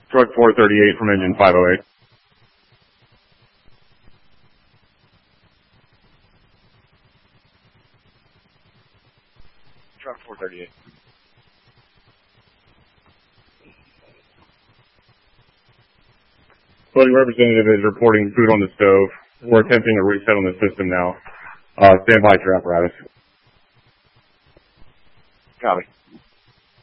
Truck 438 from engine 508. Truck 438. Floating representative is reporting food on the stove. We're attempting a reset on the system now. Stand by for your apparatus. Copy.